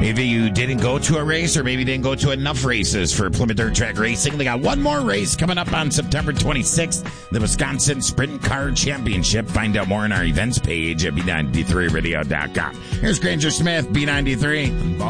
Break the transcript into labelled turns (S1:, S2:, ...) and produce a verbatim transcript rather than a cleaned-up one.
S1: Maybe you didn't go to a race, or maybe you didn't go to enough races for Plymouth Dirt Track Racing. They got one more race coming up on September twenty-sixth, the Wisconsin Sprint Car Championship. Find out more on our events page at B ninety-three radio dot com. Here's Granger Smith, B ninety-three.